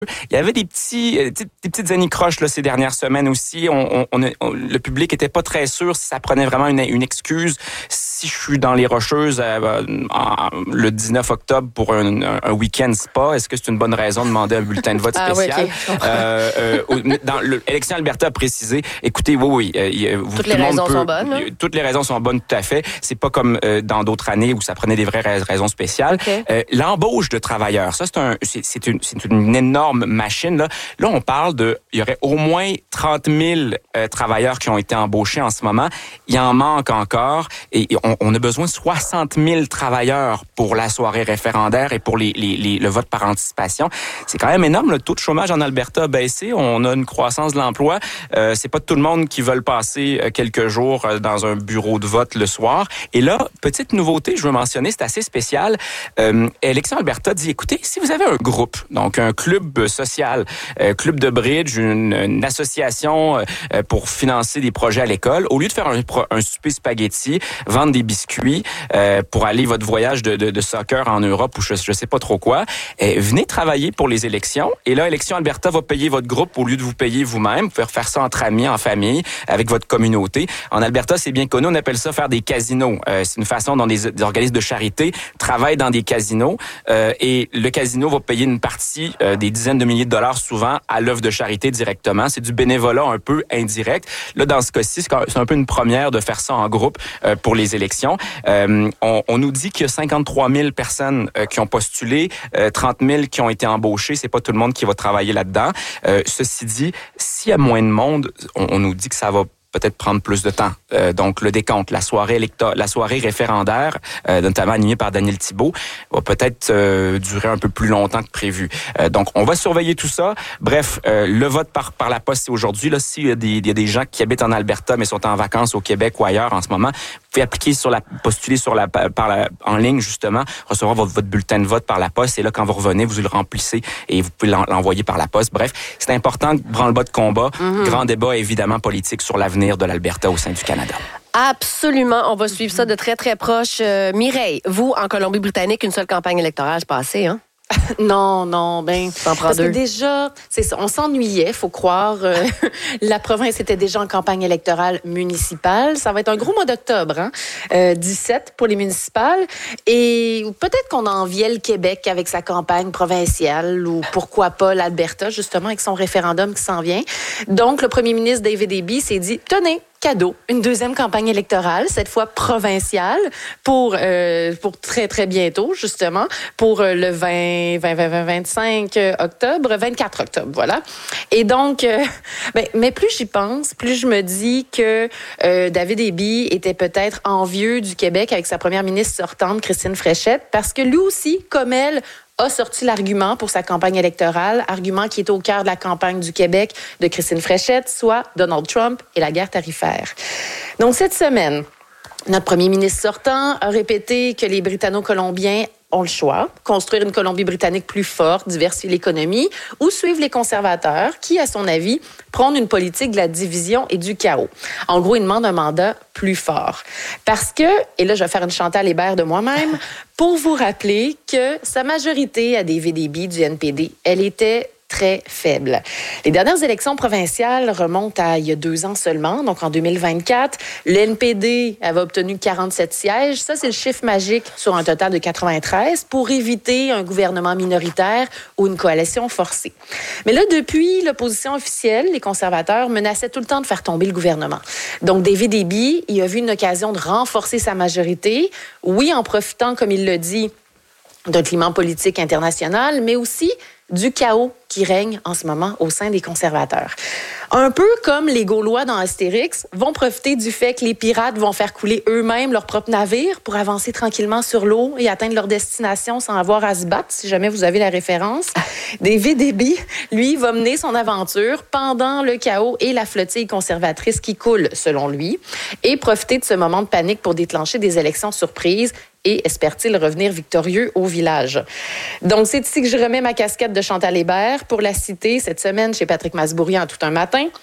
Il y avait des petites anicroches là, ces dernières semaines aussi. Le public était pas très sûr si ça prenait vraiment une excuse. Si je suis dans les Rocheuses le 19 octobre pour un week-end spa, est-ce que c'est une bonne raison de demander un bulletin de vote spécial? Élection Alberta a précisé, écoutez, toutes les raisons sont bonnes. Toutes les raisons sont bonnes, tout à fait. C'est pas comme dans d'autres années où ça prenait des vraies raisons spéciales. Okay. L'embauche de travailleurs, ça c'est une énorme machine. Là, on parle il y aurait au moins 30 000 travailleurs qui ont été embauchés en ce moment. Il en manque encore et on a besoin de 60 000 travailleurs pour la soirée référendaire et pour le vote par anticipation. C'est quand même énorme. Le taux de chômage en Alberta a baissé. On a une croissance de l'emploi. C'est pas tout le monde qui veut passer quelques jours dans un bureau de vote le soir. Et là, petite nouveauté, je veux mentionner, c'est assez spécial. Élection Alberta dit, écoutez, si vous avez un groupe, donc un club social, club de bridge, une association pour financer des projets à l'école, au lieu de faire un souper spaghetti, vendre des biscuits pour aller votre voyage de soccer en Europe ou je sais pas trop quoi, venez travailler pour les élections. Et là, Élection Alberta va payer votre groupe au lieu de vous payer vous-même. Vous pouvez faire ça entre amis, en famille, avec votre communauté. En Alberta, c'est bien connu, on appelle ça faire des casinos. C'est une façon dont des organismes de charité travaillent dans des casinos et le casino va payer une partie des dizaines de milliers de dollars souvent à l'œuvre de charité directement. C'est du bénévolat un peu indirect. Là, dans ce cas-ci, c'est un peu une première de faire ça en groupe pour les élections. On nous dit qu'il y a 53 000 personnes qui ont postulé, 30 000 qui ont été embauchées. C'est pas tout le monde qui va travailler là-dedans. Ceci dit, s'il y a moins de monde, on nous dit que ça va peut-être prendre plus de temps. Donc, le décompte, la soirée référendaire, notamment animée par Daniel Thibault, va peut-être durer un peu plus longtemps que prévu. Donc, on va surveiller tout ça. Bref, le vote par la poste, c'est aujourd'hui. Là, s'il y a des gens qui habitent en Alberta, mais sont en vacances au Québec ou ailleurs en ce moment, vous pouvez appliquer postuler en ligne, justement, recevoir votre bulletin de vote par la poste. Et là, quand vous revenez, vous le remplissez et vous pouvez l'envoyer par la poste. Bref, c'est important, branle-bas de combat, grand débat évidemment politique sur l'avenir de l'Alberta au sein du Canada. Absolument. On va suivre ça de très, très proche. Mireille, vous, en Colombie-Britannique, une seule campagne électorale passée, hein? Non, parce que déjà, c'est ça, on s'ennuyait, faut croire. La province était déjà en campagne électorale municipale. Ça va être un gros mois d'octobre, 17 pour les municipales. Et peut-être qu'on enviait le Québec avec sa campagne provinciale ou pourquoi pas l'Alberta, justement, avec son référendum qui s'en vient. Donc, le premier ministre David Eby s'est dit, tenez, cadeau, une deuxième campagne électorale, cette fois provinciale, pour très, très bientôt, justement, pour le 25 octobre, 24 octobre, voilà. Et donc, mais plus j'y pense, plus je me dis que David Eby était peut-être envieux du Québec avec sa première ministre sortante, Christine Fréchette, parce que lui aussi, comme elle, a sorti l'argument pour sa campagne électorale, argument qui est au cœur de la campagne du Québec de Christine Fréchette, soit Donald Trump et la guerre tarifaire. Donc, cette semaine, notre premier ministre sortant a répété que les Britanno-Colombiens ont le choix, construire une Colombie-Britannique plus forte, diversifier l'économie, ou suivre les conservateurs qui, à son avis, prônent une politique de la division et du chaos. En gros, ils demandent un mandat plus fort. Parce que, et là, je vais faire une Chantal Hébert de moi-même, pour vous rappeler que sa majorité à David Eby du NPD, elle était très faible. Les dernières élections provinciales remontent à il y a 2 ans seulement, donc en 2024. Le NPD avait obtenu 47 sièges. Ça, c'est le chiffre magique sur un total de 93 pour éviter un gouvernement minoritaire ou une coalition forcée. Mais là, depuis l'opposition officielle, les conservateurs menaçaient tout le temps de faire tomber le gouvernement. Donc, David Eby, il a vu une occasion de renforcer sa majorité. Oui, en profitant, comme il le dit, d'un climat politique international, mais aussi du chaos qui règne en ce moment au sein des conservateurs. Un peu comme les Gaulois dans Astérix vont profiter du fait que les pirates vont faire couler eux-mêmes leurs propres navires pour avancer tranquillement sur l'eau et atteindre leur destination sans avoir à se battre, si jamais vous avez la référence. David Eby, lui, va mener son aventure pendant le chaos et la flottille conservatrice qui coule, selon lui, et profiter de ce moment de panique pour déclencher des élections surprises et espère-t-il revenir victorieux au village. Donc, c'est ici que je remets ma casquette de Chantal Hébert pour la citer cette semaine chez Patrick Masbourian tout un matin.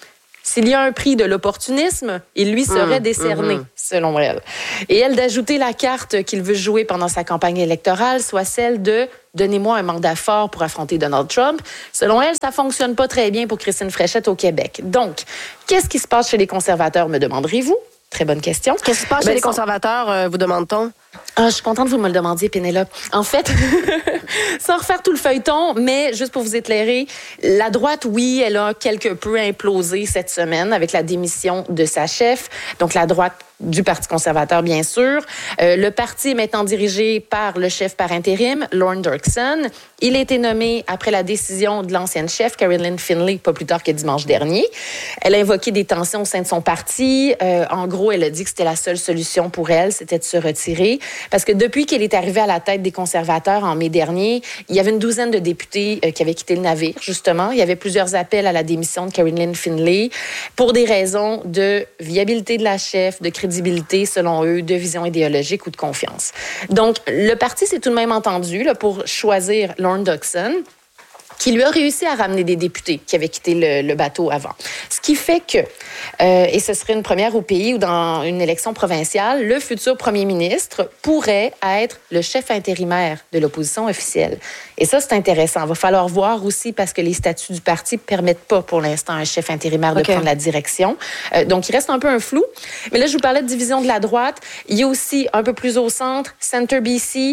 S'il y a un prix de l'opportunisme, il lui serait décerné, selon elle. Et elle d'ajouter la carte qu'il veut jouer pendant sa campagne électorale, soit celle de « donnez-moi un mandat fort pour affronter Donald Trump ». Selon elle, ça fonctionne pas très bien pour Christine Fréchette au Québec. Donc, qu'est-ce qui se passe chez les conservateurs, me demanderez-vous? Très bonne question. Qu'est-ce qui se passe chez les conservateurs, vous demande-t-on? Je suis contente que vous me le demandiez, Pénélope. En fait, sans refaire tout le feuilleton, mais juste pour vous éclairer, la droite, oui, elle a quelque peu implosé cette semaine avec la démission de sa chef. Donc, la droite du Parti conservateur, bien sûr. Le parti est maintenant dirigé par le chef par intérim, Lorne Dirksen. Il a été nommé après la décision de l'ancienne chef, Caroline Finlay, pas plus tard que dimanche dernier. Elle a invoqué des tensions au sein de son parti. En gros, elle a dit que c'était la seule solution pour elle, c'était de se retirer. Parce que depuis qu'elle est arrivée à la tête des conservateurs en mai dernier, il y avait une douzaine de députés qui avaient quitté le navire, justement. Il y avait plusieurs appels à la démission de Caroline Finlay pour des raisons de viabilité de la chef, de crédibilité, selon eux, de vision idéologique ou de confiance. Donc, le parti s'est tout de même entendu là, pour choisir Lorne Dirksen, qui lui a réussi à ramener des députés qui avaient quitté le bateau avant. Ce qui fait que, et ce serait une première au pays ou dans une élection provinciale, le futur premier ministre pourrait être le chef intérimaire de l'opposition officielle. Et ça, c'est intéressant. Il va falloir voir aussi parce que les statuts du parti ne permettent pas pour l'instant à un chef intérimaire de prendre la direction. Donc, il reste un peu un flou. Mais là, je vous parlais de division de la droite. Il y a aussi un peu plus au centre, Centre BC,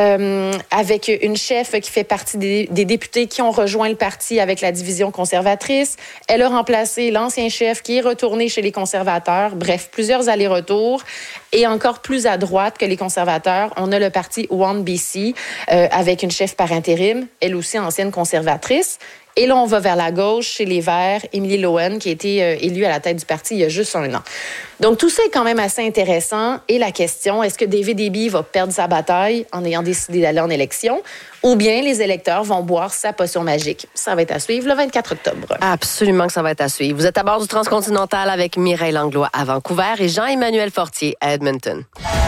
avec une chef qui fait partie des députés qui ont rejoint le parti avec la division conservatrice. Elle a remplacé l'ancien chef qui est retourné chez les conservateurs. Bref, plusieurs allers-retours. Et encore plus à droite que les conservateurs, on a le parti One BC avec une chef par intérim, elle aussi ancienne conservatrice. Et là, on va vers la gauche, chez les Verts, Emily Lowen, qui a été élue à la tête du parti il y a juste 1 an. Donc, tout ça est quand même assez intéressant. Et la question, est-ce que David Eby va perdre sa bataille en ayant décidé d'aller en élection? Ou bien les électeurs vont boire sa potion magique? Ça va être à suivre le 24 octobre. Absolument que ça va être à suivre. Vous êtes à bord du Transcontinental avec Mireille Langlois à Vancouver et Jean-Emmanuel Fortier à Edmonton.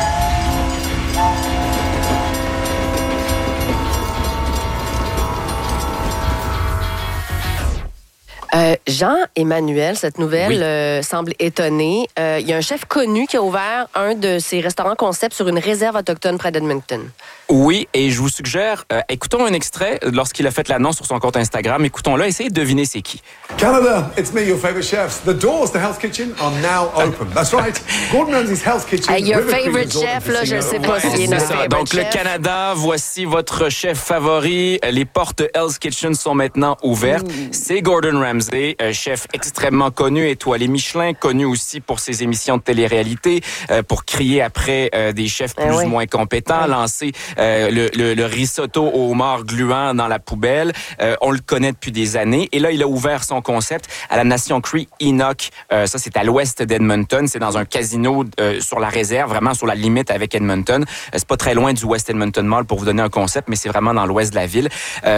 Jean-Emmanuel, cette nouvelle semble étonnée. Il y a un chef connu qui a ouvert un de ses restaurants concept sur une réserve autochtone près d'Edmonton. Oui, et je vous suggère, écoutons un extrait lorsqu'il a fait l'annonce sur son compte Instagram. Écoutons-le, essayez de deviner c'est qui. Canada, it's me, your favorite chefs. The doors to Hell's Kitchen are now open. That's right. Gordon Ramsay's Hell's Kitchen. Your favorite chef, là, je ne sais pas s'il est notre favorite Donc, chef. le Canada, voici votre chef favori. Les portes de Hell's Kitchen sont maintenant ouvertes. C'est Gordon Ramsay, chef extrêmement connu, étoilé Michelin, connu aussi pour ses émissions de télé-réalité, pour crier après des chefs plus ou moins compétents, lancer le risotto au homard gluant dans la poubelle. On le connaît depuis des années. Et là, il a ouvert son concept à la Nation Cree Enoch. Ça, c'est à l'ouest d'Edmonton. C'est dans un casino sur la réserve, vraiment sur la limite avec Edmonton. C'est pas très loin du West Edmonton Mall pour vous donner un concept, mais c'est vraiment dans l'ouest de la ville.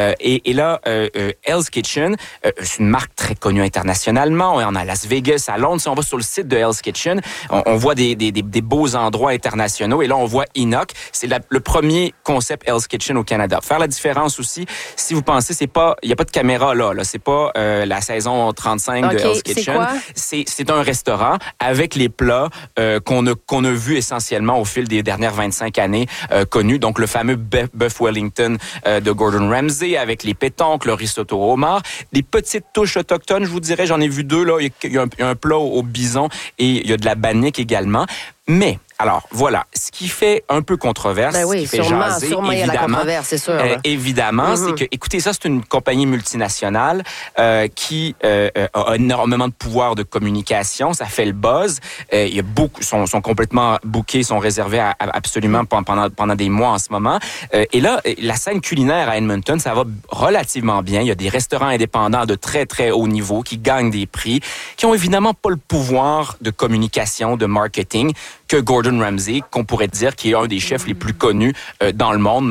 Et là, Hell's Kitchen, c'est une marque très connue internationalement. On est à Las Vegas, à Londres. Si on va sur le site de Hell's Kitchen, on voit des beaux endroits internationaux. Et là, on voit Enoch. C'est le premier concept Hell's Kitchen au Canada. Faire la différence aussi, si vous pensez, il n'y a pas de caméra là. C'est pas la saison 35 de Hell's Kitchen. C'est un restaurant avec les plats qu'on a vu essentiellement au fil des dernières 25 années connus. Donc, le fameux Buff Wellington de Gordon Ramsay avec les pétoncles, le risotto au homard. Des petites touches autochtones, je vous dirais. J'en ai vu 2, là. Il y a un plat au bison et il y a de la bannique également. Mais, alors, voilà, ce qui fait un peu controverse, ce qui fait jaser, sûrement, évidemment, il y a la controverse, c'est sûr. Évidemment, c'est que, écoutez, ça, c'est une compagnie multinationale qui a énormément de pouvoir de communication. Ça fait le buzz. Il y a beaucoup, sont complètement bookés, sont réservés absolument pendant des mois en ce moment. Et là, la scène culinaire à Edmonton, ça va relativement bien. Il y a des restaurants indépendants de très, très haut niveau qui gagnent des prix, qui ont évidemment pas le pouvoir de communication, de marketing que Gordon Ramsay, qu'on pourrait dire qui est un des chefs les plus connus dans le monde, même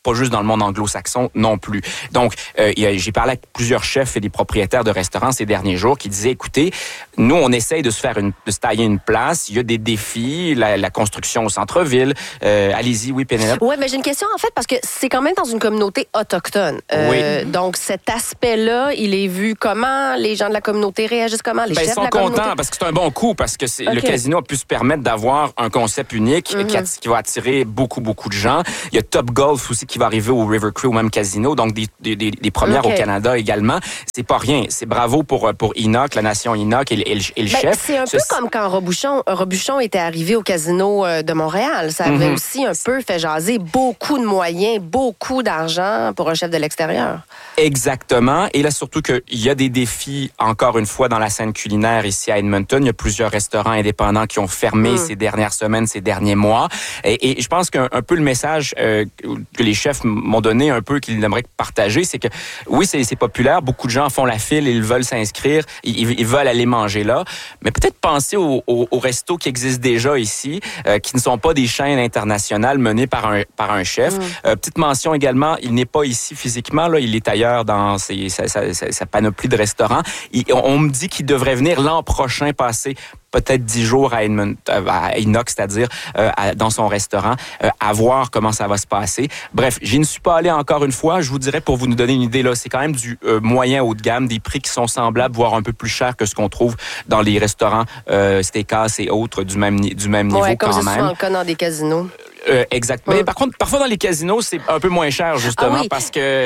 pas juste dans le monde anglo-saxon non plus. Donc, j'ai parlé avec plusieurs chefs et des propriétaires de restaurants ces derniers jours qui disaient, écoutez, nous, on essaye de se tailler une place. Il y a des défis, la construction au centre-ville. Allez-y, oui, Pénélope. Oui, mais j'ai une question, en fait, parce que c'est quand même dans une communauté autochtone. Oui. Donc, cet aspect-là, il est vu comment? Les gens de la communauté réagissent comment? Les chefs de la communauté? Ils sont contents parce que c'est un bon coup, parce que le casino a pu se permettre d'avoir un concept unique qui va attirer beaucoup, beaucoup de gens. Il y a Top Golf aussi qui va arriver au River Cree, au même casino, donc des premières au Canada également. C'est pas rien. C'est bravo pour Enoch, la nation Enoch et le chef. C'est un peu comme quand Robuchon était arrivé au casino de Montréal. Ça avait aussi un peu fait jaser beaucoup de moyens, beaucoup d'argent pour un chef de l'extérieur. Exactement. Et là, surtout qu'il y a des défis, encore une fois, dans la scène culinaire ici à Edmonton. Il y a plusieurs restaurants indépendants qui ont fermé ces dernières semaines, ces derniers mois. Et je pense qu'un peu le message que les chefs m'ont donné un peu, qu'ils aimeraient partager, c'est que oui, c'est populaire. Beaucoup de gens font la file, ils veulent s'inscrire, ils veulent aller manger là. Mais peut-être penser aux restos qui existent déjà ici, qui ne sont pas des chaînes internationales menées par un chef. Petite mention également, il n'est pas ici physiquement, là, il est ailleurs dans sa panoplie de restaurants. On me dit qu'il devrait venir l'an prochain passer peut-être 10 jours à Enoch, c'est-à-dire dans son restaurant, à voir comment ça va se passer. Bref, j'y ne suis pas allé encore une fois. Je vous dirais, pour vous nous donner une idée, là, c'est quand même du moyen haut de gamme, des prix qui sont semblables, voire un peu plus chers que ce qu'on trouve dans les restaurants steakhouse et autres du même niveau comme quand même. Comme c'est souvent le cas dans des casinos. Exactement. Mais par contre, parfois dans les casinos, c'est un peu moins cher, justement, parce que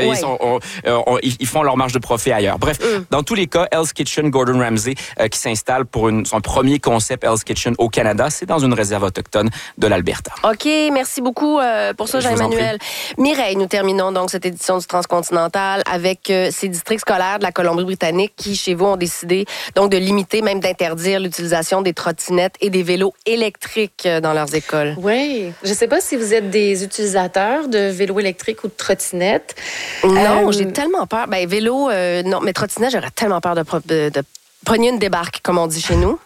ils font leur marge de profit ailleurs. Bref, dans tous les cas, Hell's Kitchen, Gordon Ramsay, qui s'installe pour son premier concept Hell's Kitchen au Canada, c'est dans une réserve autochtone de l'Alberta. OK, merci beaucoup pour ça, Jean-Emmanuel. Mireille, nous terminons donc cette édition du Transcontinental avec ces districts scolaires de la Colombie-Britannique qui, chez vous, ont décidé donc de limiter, même d'interdire l'utilisation des trottinettes et des vélos électriques dans leurs écoles. Oui, je sais pas si vous êtes des utilisateurs de vélos électriques ou de trottinettes. Non, j'ai tellement peur. Vélo, non, mais trottinette, j'aurais tellement peur de pogner une débarque, comme on dit chez nous.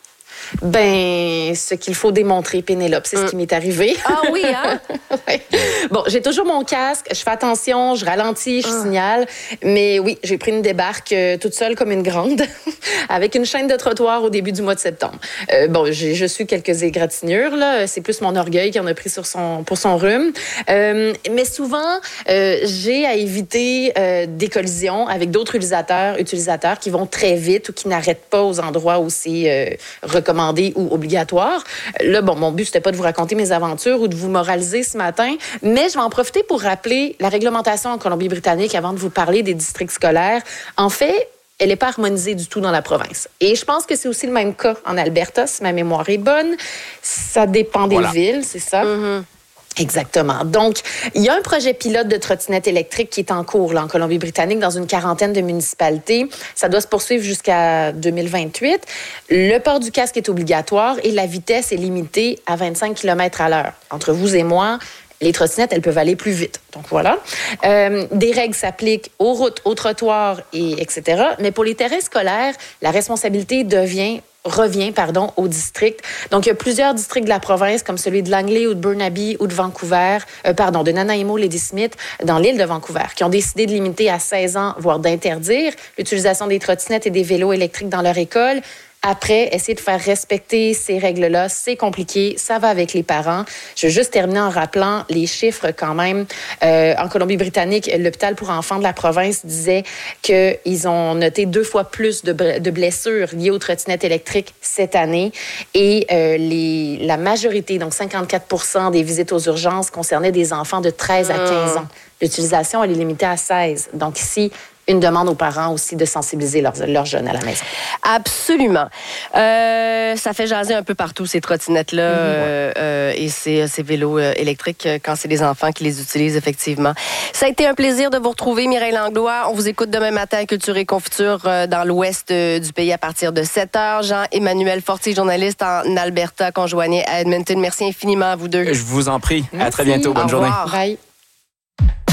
Ce qu'il faut démontrer, Pénélope, c'est ce qui m'est arrivé. Ah oui, hein? Ouais. Bon, j'ai toujours mon casque, je fais attention, je ralentis, je signale. Mais oui, j'ai pris une débarque toute seule comme une grande, avec une chaîne de trottoir au début du mois de septembre. J'ai su quelques égratignures, là. C'est plus mon orgueil qui en a pris pour son rhume. Mais souvent, j'ai à éviter des collisions avec d'autres utilisateurs qui vont très vite ou qui n'arrêtent pas aux endroits où c'est recommandé ou obligatoire. Là, mon but, c'était pas de vous raconter mes aventures ou de vous moraliser ce matin, mais je vais en profiter pour rappeler la réglementation en Colombie-Britannique avant de vous parler des districts scolaires. En fait, elle n'est pas harmonisée du tout dans la province. Et je pense que c'est aussi le même cas en Alberta, si ma mémoire est bonne. Ça dépend des villes, c'est ça? Exactement. Donc, il y a un projet pilote de trottinette électrique qui est en cours là, en Colombie-Britannique dans une quarantaine de municipalités. Ça doit se poursuivre jusqu'à 2028. Le port du casque est obligatoire et la vitesse est limitée à 25 km/h. Entre vous et moi, les trottinettes, elles peuvent aller plus vite. Donc, voilà. Des règles s'appliquent aux routes, aux trottoirs, etc. Mais pour les terrains scolaires, la responsabilité revient au district. Donc, il y a plusieurs districts de la province, comme celui de Langley ou de Burnaby ou de Vancouver, de Nanaimo, Ladysmith, dans l'île de Vancouver, qui ont décidé de limiter à 16 ans, voire d'interdire l'utilisation des trottinettes et des vélos électriques dans leur école. Après, essayer de faire respecter ces règles-là, c'est compliqué, ça va avec les parents. Je veux juste terminer en rappelant les chiffres quand même. En Colombie-Britannique, l'hôpital pour enfants de la province disait qu'ils ont noté 2 fois plus de blessures liées aux trottinettes électriques cette année. Et la majorité, donc 54% des visites aux urgences concernaient des enfants de 13 à 15 ans. L'utilisation, elle est limitée à 16. Donc ici, une demande aux parents aussi de sensibiliser leurs jeunes à la maison. Absolument. Ça fait jaser un peu partout, ces trottinettes-là et ces vélos électriques quand c'est les enfants qui les utilisent, effectivement. Ça a été un plaisir de vous retrouver, Mireille Langlois. On vous écoute demain matin à Culture et Confiture dans l'ouest du pays à partir de 7h. Jean-Emmanuel Fortier, journaliste en Alberta, qu'on joignait à Edmonton. Merci infiniment à vous deux. Je vous en prie. Merci. À très bientôt. Bonne journée. Bye.